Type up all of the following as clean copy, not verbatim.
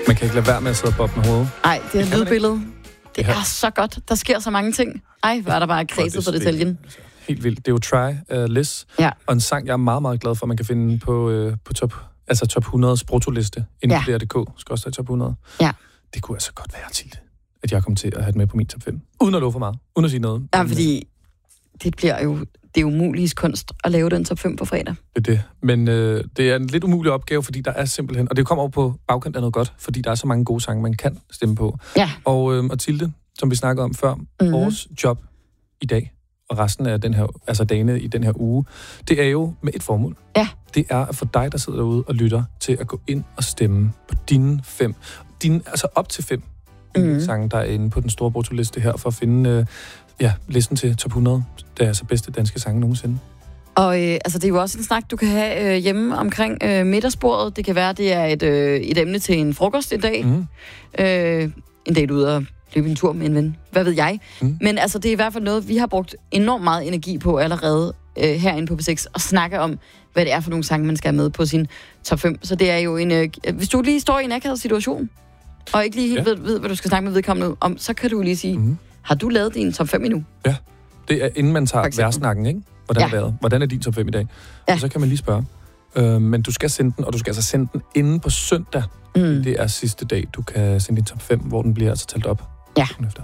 Man kan ikke lade være med at sidde og boppe med hovedet. Nej, det her lydbillede, det er så godt. Der sker så mange ting. Ej, hvor er der bare kredset på detaljen. Helt vildt. Det er jo Try Liz, og en sang, jeg er meget, meget glad for, man kan finde på top 100's brutoliste inden for DR.dk. Skal også top 100. Ja. Det kunne altså godt være til, at jeg kom til at have det med på min top 5. Uden at love for meget. Uden at sige noget. Ja, fordi det er umuligt kunst at lave den top 5 på fredag. Det er det. Men det er en lidt umulig opgave, fordi der er simpelthen... Og det kommer over på bagkant af noget godt, fordi der er så mange gode sange, man kan stemme på. Ja. Og Tilde, som vi snakkede om før, vores job i dag, og resten af den her, altså dagene i den her uge, det er jo med et formål. Ja. Det er at få dig, der sidder derude og lytter, til at gå ind og stemme på dine 5. Altså op til 5 sange, der er inde på den store brutoliste her, for at finde listen til top 100. Det er altså bedste danske sange nogensinde. Og det er jo også en snak, du kan have hjemme omkring middagsbordet. Det kan være, det er et emne til en frokost en dag. En dag ud og løbe en tur med en ven. Hvad ved jeg? Men altså, det er i hvert fald noget, vi har brugt enormt meget energi på allerede herinde på P6, at snakke om, hvad det er for nogle sange, man skal have med på sin top 5. Så det er jo en... hvis du lige står i en akavet situation, og ikke lige helt ved, hvad du skal snakke med vedkommende om, så kan du lige sige, har du lavet din top 5 endnu? Ja, det er inden man tager værsnakken, ikke? Hvordan er din top 5 i dag? Ja. Og så kan man lige spørge. Men du skal sende den, og du skal altså sende den inden på søndag. Det er sidste dag, du kan sende din top 5, hvor den bliver altså talt op. Ja.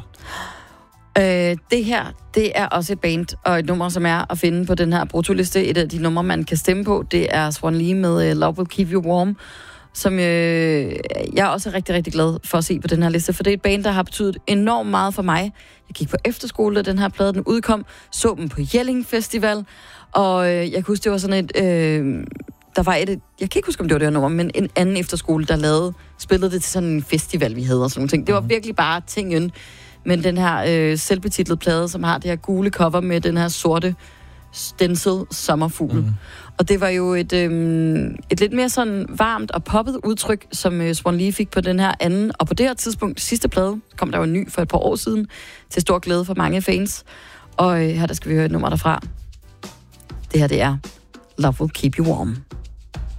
Det her, det er også et band og et nummer, som er at finde på den her brutoliste. Et af de numre, man kan stemme på, det er Swan Lee med Love Will Keep You Warm, som jeg også er rigtig, rigtig glad for at se på den her liste, for det er et band, der har betydet enormt meget for mig. Jeg gik på efterskole, da den her plade den udkom, så dem på Jelling Festival, og jeg kan huske, det var sådan et... der var jeg kan ikke huske, om det var det her nummer, men en anden efterskole, der spillede det til sådan en festival, vi havde og sådan nogle ting. Det var virkelig bare tingen. Men den her selvbetitlede plade, som har det her gule cover med den her sorte stencil sommerfugl. Og det var jo et lidt mere sådan varmt og poppet udtryk, som Swan Lee fik på den her anden. Og på det her tidspunkt, sidste plade, kom der jo en ny for et par år siden, til stor glæde for mange fans. Og her der skal vi høre et nummer derfra. Det her, det er Love Will Keep You Warm.